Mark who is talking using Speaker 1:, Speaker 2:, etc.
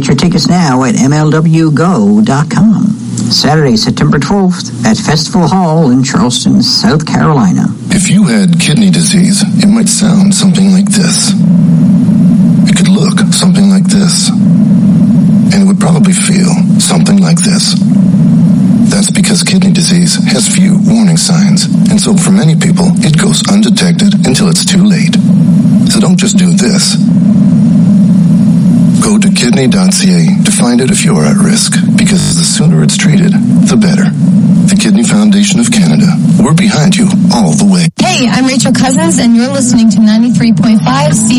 Speaker 1: your tickets now at MLWGo.com. Saturday, September 12th at Festival Hall in Charleston, South Carolina.
Speaker 2: If you had kidney disease, it might sound something like this. It could look something like this. And it would probably feel something like this. That's because kidney disease has few warning signs, and so for many people, it goes undetected until it's too late. So don't just do this. Go to kidney.ca to find out if you're at risk, because the sooner it's treated, the better. The Kidney Foundation of Canada. We're behind you all the way.
Speaker 3: Hey, I'm Rachel Cousins, and you're listening to 93.5 C.